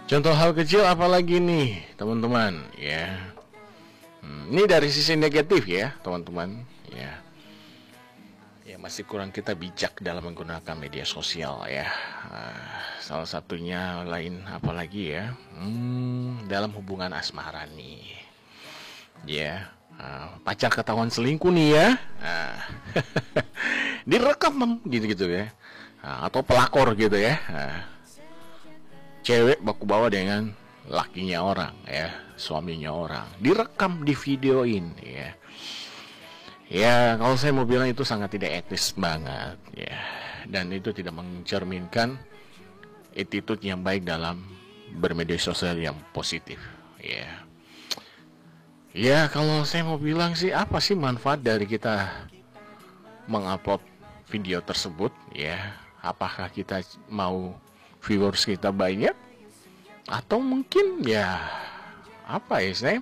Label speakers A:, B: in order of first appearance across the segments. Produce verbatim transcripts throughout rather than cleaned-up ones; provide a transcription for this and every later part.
A: Contoh hal kecil apalagi nih teman-teman ya. Hmm, ini dari sisi negatif ya teman-teman ya. Ya masih kurang kita bijak dalam menggunakan media sosial ya. Uh, salah satunya lain apalagi ya. Hmm, dalam hubungan asmara nih. Ya, uh, pacar ketahuan selingkuh nih ya. Uh, direkam gitu-gitu ya. Uh, atau pelakor gitu ya. Uh, cewek baku bawa dengan lakinya orang ya, suaminya orang, direkam, divideoin ya. Ya kalau saya mau bilang itu sangat tidak etis banget ya, dan itu tidak mencerminkan attitude yang baik dalam bermedia sosial yang positif ya. Ya kalau saya mau bilang sih, apa sih manfaat dari kita mengupload video tersebut ya? Apakah kita mau viewers kita banyak, atau mungkin ya apa ya, saya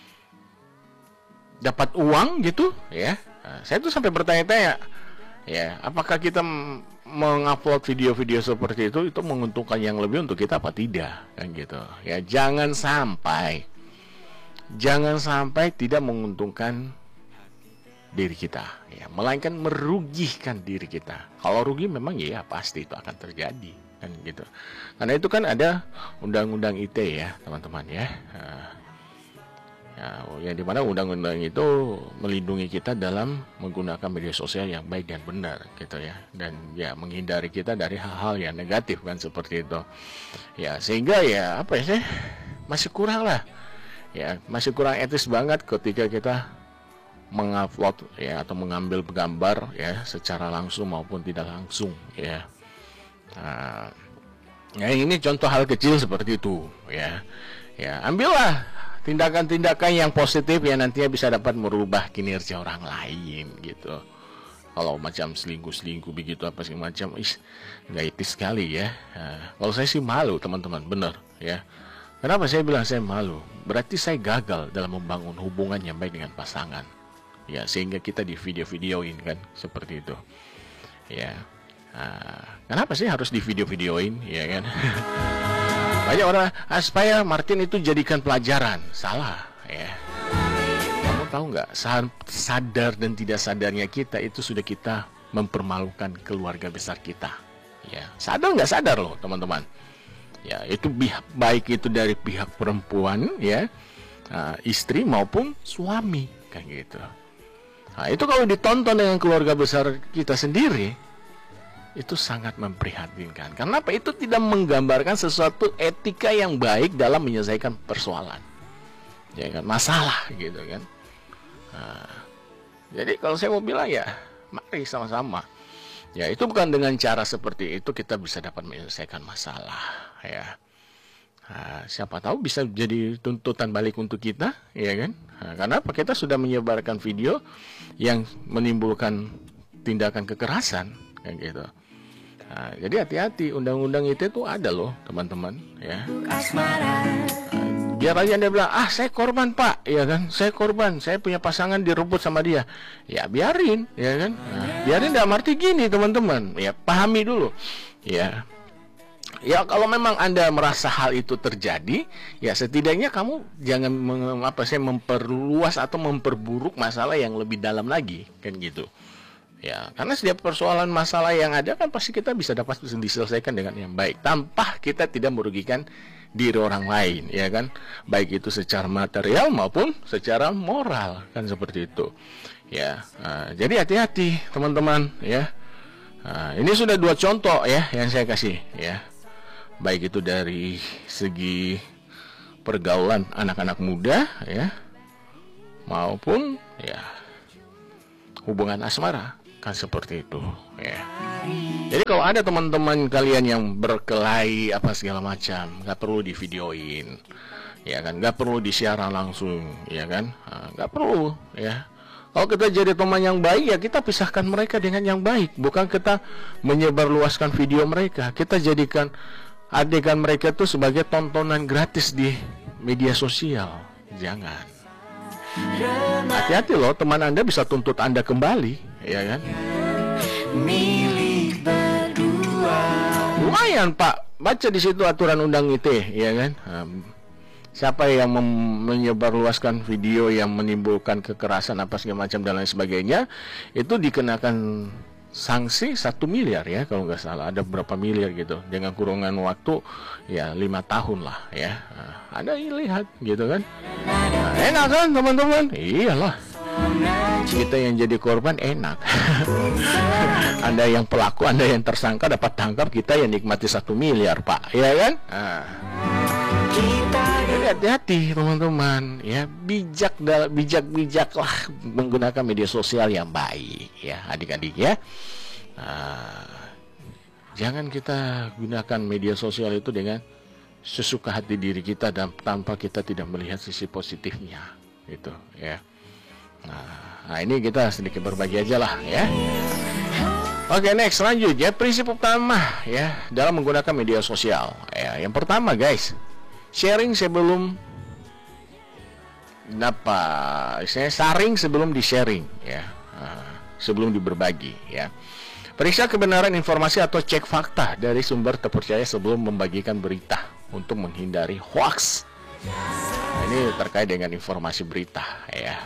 A: dapat uang gitu ya. Nah, saya tuh sampai bertanya-tanya ya, apakah kita mengupload video-video seperti itu itu menguntungkan yang lebih untuk kita apa tidak kan gitu ya. Jangan sampai jangan sampai tidak menguntungkan diri kita ya, melainkan merugikan diri kita. Kalau rugi memang ya pasti itu akan terjadi kan gitu. Karena itu kan ada undang-undang I T E ya teman-teman ya. Nah, ya yang dimana undang-undang itu melindungi kita dalam menggunakan media sosial yang baik dan benar gitu ya, dan ya menghindari kita dari hal-hal yang negatif kan seperti itu ya. Sehingga ya apa ya, masih kurang lah ya, masih kurang etis banget ketika kita mengupload ya atau mengambil gambar ya secara langsung maupun tidak langsung ya. Nah, ya ini contoh hal kecil seperti itu ya. Ya, ambillah tindakan-tindakan yang positif yang nantinya bisa dapat merubah kinerja orang lain gitu. Kalau macam selingkuh-selingkuh begitu apa sih macam, is nggak etis sekali ya. Nah, kalau saya sih malu teman-teman, bener ya. Kenapa saya bilang saya malu? Berarti saya gagal dalam membangun hubungan yang baik dengan pasangan. Ya, sehingga kita di video-videoin kan seperti itu. Ya. Nah, kenapa sih harus di video-videoin ya kan? Banyak orang ah, supaya Martin itu jadikan pelajaran. Salah ya. Kamu tahu nggak, sadar dan tidak sadarnya kita itu sudah kita mempermalukan keluarga besar kita ya. Sadar nggak sadar loh teman-teman ya, itu baik itu dari pihak perempuan ya, uh, istri maupun suami kan gitu. Nah itu kalau ditonton dengan keluarga besar kita sendiri, itu sangat memprihatinkan. Karena apa? Itu tidak menggambarkan sesuatu etika yang baik dalam menyelesaikan persoalan, ya kan, masalah gitu kan. Nah, jadi kalau saya mau bilang ya, mari sama-sama. Ya itu bukan dengan cara seperti itu kita bisa dapat menyelesaikan masalah ya. Nah, siapa tahu bisa jadi tuntutan balik untuk kita, ya kan? Nah, karena apa? Kita sudah menyebarkan video yang menimbulkan tindakan kekerasan, kan gitu. Nah, jadi hati-hati, undang-undang itu tuh ada loh, teman-teman, ya. Nah, biar aja Anda bilang, ah saya korban pak, ya kan? Saya korban, saya punya pasangan direbut sama dia. Ya biarin, ya kan? Nah, biarin dalam arti gini, teman-teman, ya pahami dulu, ya. Ya kalau memang Anda merasa hal itu terjadi, ya setidaknya kamu jangan meng, apa sih memperluas atau memperburuk masalah yang lebih dalam lagi, kan gitu. Ya, karena setiap persoalan masalah yang ada kan pasti kita bisa dapat diselesaikan dengan yang baik tanpa kita tidak merugikan diri orang lain, ya kan? Baik itu secara material maupun secara moral, kan seperti itu. Ya, uh, jadi hati-hati teman-teman, ya. Uh, ini sudah dua contoh ya yang saya kasih, ya. Baik itu dari segi pergaulan anak-anak muda, ya, maupun ya hubungan asmara. Kan seperti itu ya. Jadi kalau ada teman-teman kalian yang berkelahi apa segala macam, nggak perlu di videoin, ya kan, nggak perlu di siaran langsung, ya kan, nggak perlu ya. Kalau kita jadi teman yang baik ya kita pisahkan mereka dengan yang baik, bukan kita menyebarluaskan video mereka. Kita jadikan adegan mereka tuh sebagai tontonan gratis di media sosial. Jangan. Hati-hati loh, teman Anda bisa tuntut Anda kembali, ya kan? Milik berdua. Lumayan pak, baca di situ aturan undang I T E, ya kan? Nah, siapa yang menyebarluaskan video yang menimbulkan kekerasan apa segala macam dan lain sebagainya, itu dikenakan sanksi satu miliar ya kalau nggak salah, ada berapa miliar gitu, dengan kurungan waktu ya lima tahun lah ya. Nah, ada lihat gitu kan? Nah, enak kan teman-teman? Iyalah. Kita yang jadi korban enak. Anda yang pelaku, Anda yang tersangka dapat tangkap, kita yang nikmati satu miliar pak, ya kan? Nah. Jadi hati-hati teman-teman, ya bijak bijak bijaklah menggunakan media sosial yang baik, ya adik-adik ya. Nah, jangan kita gunakan media sosial itu dengan sesuka hati diri kita dan tanpa kita tidak melihat sisi positifnya, gitu ya. Nah, nah ini kita sedikit berbagi aja lah ya. Oke, next lanjut ya, prinsip utama ya dalam menggunakan media sosial. Ya, yang pertama guys, sharing sebelum apa? Saya saring sebelum di-sharing ya, nah, sebelum diberbagi ya. Periksa kebenaran informasi atau cek fakta dari sumber terpercaya sebelum membagikan berita untuk menghindari hoax. Nah, ini terkait dengan informasi berita ya.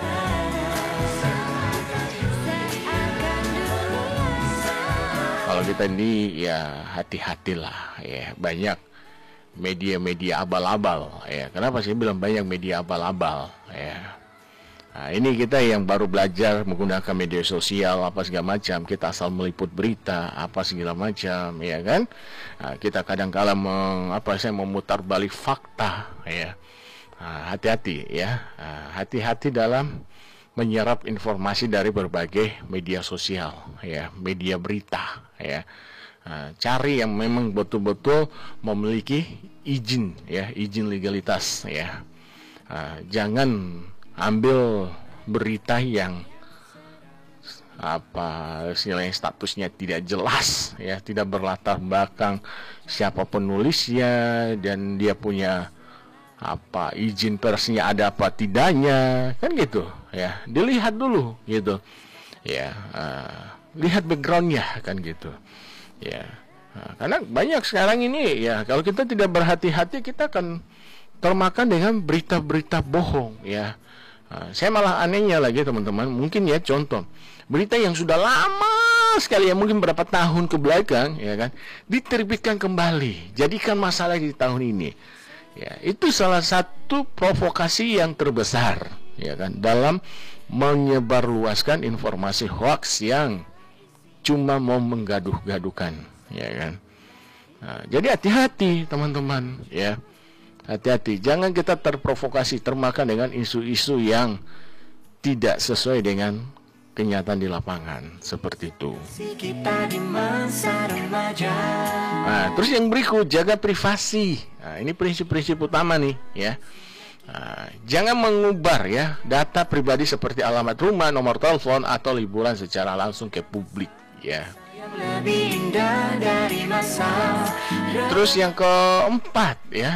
A: Kalau kita ini ya hati-hatilah ya, banyak media-media abal-abal ya. Kenapa sih bilang banyak media abal-abal ya? Nah, ini kita yang baru belajar menggunakan media sosial apa segala macam, kita asal meliput berita apa segala macam ya kan? Nah, kita kadang-kala meng, apa saya memutar balik fakta ya. Nah, hati-hati ya, nah, hati-hati dalam menyerap informasi dari berbagai media sosial ya, media berita ya. Nah, cari yang memang betul-betul memiliki izin ya, izin legalitas ya. Nah, jangan ambil berita yang apa istilahnya statusnya tidak jelas ya, tidak berlatar belakang siapa penulisnya dan dia punya apa izin persnya ada apa tidaknya kan gitu ya, dilihat dulu gitu ya, uh, lihat backgroundnya kan gitu ya. Nah, karena banyak sekarang ini ya, kalau kita tidak berhati-hati kita akan termakan dengan berita-berita bohong ya. Nah, saya malah anehnya lagi teman-teman, mungkin ya contoh berita yang sudah lama sekali ya, mungkin berapa tahun ke belakang ya kan, diterbitkan kembali, jadikan masalah di tahun ini. Ya, itu salah satu provokasi yang terbesar ya kan dalam menyebarluaskan informasi hoax yang cuma mau menggaduh-gaduhkan ya kan. Nah, jadi hati-hati teman-teman ya. Hati-hati, jangan kita terprovokasi, termakan dengan isu-isu yang tidak sesuai dengan kenyataan di lapangan seperti itu. Nah, terus yang berikut, jaga privasi. Nah, ini prinsip-prinsip utama nih ya. Nah, jangan mengubar ya data pribadi seperti alamat rumah, nomor telepon atau liburan secara langsung ke publik ya. Terus yang keempat ya,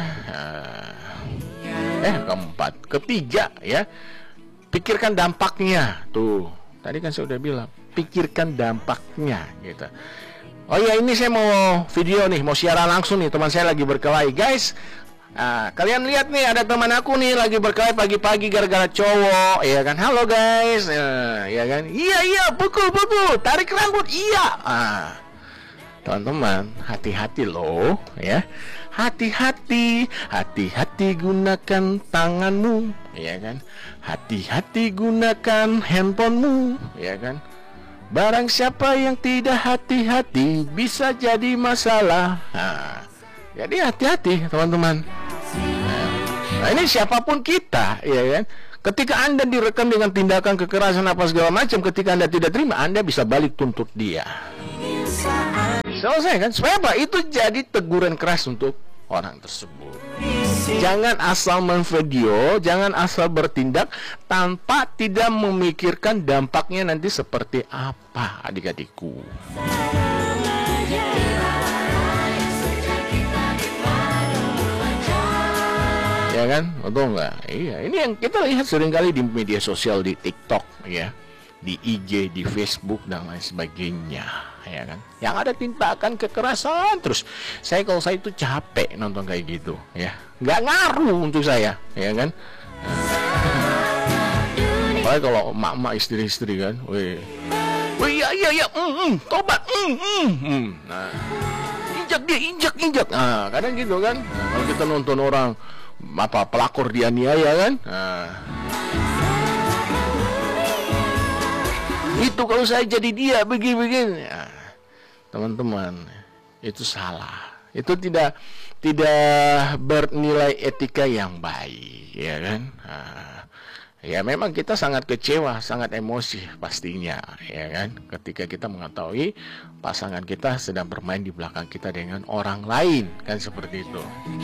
A: eh keempat, ketiga ya, pikirkan dampaknya tuh. Tadi kan saya udah bilang, pikirkan dampaknya gitu. Oh ya, ini saya mau video nih, mau siaran langsung nih, teman saya lagi berkelahi guys. Nah, kalian lihat nih, ada teman aku nih lagi berkelahi pagi-pagi gara-gara cowok, ya kan? Halo guys, nah, ya kan? Iya iya, pukul pukul, tarik rambut, iya. Ah, teman-teman, hati-hati loh, ya. Hati-hati, hati-hati gunakan tanganmu, ya kan? Hati-hati gunakan handphonemu, ya kan? Barang siapa yang tidak hati-hati bisa jadi masalah. Nah, jadi hati-hati teman-teman. Nah, ini siapapun kita, ya kan? Ketika Anda direkam dengan tindakan kekerasan apa segala macam, ketika Anda tidak terima, Anda bisa balik tuntut dia. Selesai kan? Supaya apa? Itu jadi teguran keras untuk orang tersebut. Jangan asal memvideo, jangan asal bertindak tanpa tidak memikirkan dampaknya nanti seperti apa, adik-adikku. Ya kan? Betul nggak? Iya, ini yang kita lihat seringkali di media sosial, di TikTok ya. di I G, di Facebook dan lain sebagainya, ya kan? Yang ada tindakan kekerasan terus. Saya kalau saya itu capek nonton kayak gitu, ya. Nggak ngaruh untuk saya, ya kan? Apalagi kalau emak-emak istri-istri kan, weh, weh ya ya ya, mm, mm, tobat, mm, mm, mm. Nah, injak dia, injak injak. Nah, kadang gitu kan. Nah, kalau kita nonton orang apa pelakor dianiaya kan, nah, itu kalau saya jadi dia begini-begini, ya, teman-teman, itu salah. Itu tidak tidak bernilai etika yang baik, ya kan? Nah, ya memang kita sangat kecewa, sangat emosi pastinya, ya kan? Ketika kita mengetahui pasangan kita sedang bermain di belakang kita dengan orang lain, kan seperti itu.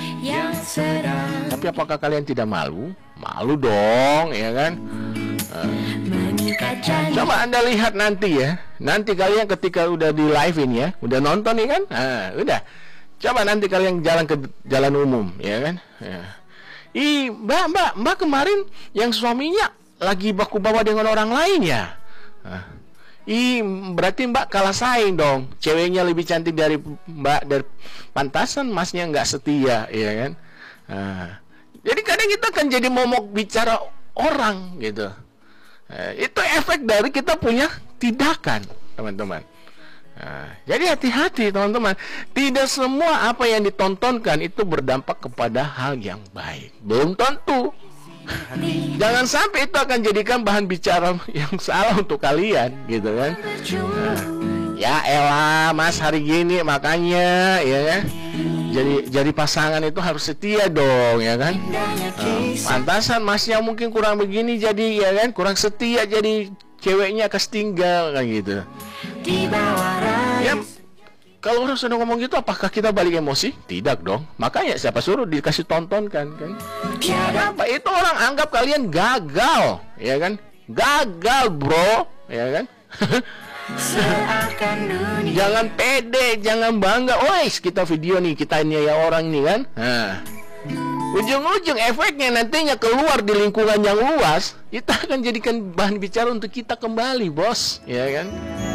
A: Tapi apakah kalian tidak malu? Malu dong, ya kan? Uh, coba Anda lihat nanti ya, nanti kalian ketika udah di live ini ya, udah nonton nih kan, nah, udah. Coba nanti kalian jalan ke jalan umum, ya kan? Ya. Ih, mbak, mbak, mbak kemarin yang suaminya lagi baku bawa dengan orang lain ya? Nah, ih, berarti mbak kalah saing dong. Ceweknya lebih cantik dari mbak, dari pantasan masnya nggak setia, ya kan? Nah, jadi kadang kita kan jadi momok bicara orang gitu. Nah, itu efek dari kita punya tindakan, teman-teman. Nah, jadi hati-hati teman-teman. Tidak semua apa yang ditontonkan itu berdampak kepada hal yang baik. Belum tentu. Jangan sampai itu akan jadikan bahan bicara yang salah untuk kalian, gitu kan? Nah, ya elah mas hari gini makanya ya kan? Jadi jadi pasangan itu harus setia dong, ya kan? Nah, pantasan masnya mungkin kurang begini jadi ya kan kurang setia jadi ceweknya kesetinggal kan gitu. Ya, kalau orang sudah ngomong gitu, apakah kita balik emosi? Tidak dong. Makanya siapa suruh dikasih tontonkan kan? Apa itu orang anggap kalian gagal, ya kan? Gagal bro, ya kan? Jangan pede, jangan bangga. Oh, kita video nih, kita ini ya orang nih kan? Nah, ujung-ujung efeknya nantinya keluar di lingkungan yang luas, kita akan jadikan bahan bicara untuk kita kembali, bos, ya kan?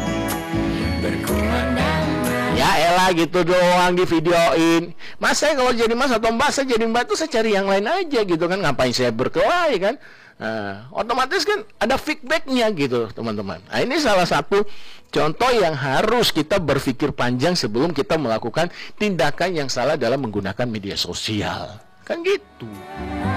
A: Ya elah gitu doang di videoin. Mas saya kalau jadi mas atau mbak, saya jadi mbak tuh saya cari yang lain aja gitu kan. Ngapain saya berkelahi kan? Nah, otomatis kan ada feedbacknya gitu teman-teman. Nah ini salah satu contoh yang harus kita berpikir panjang sebelum kita melakukan tindakan yang salah dalam menggunakan media sosial. Kan gitu.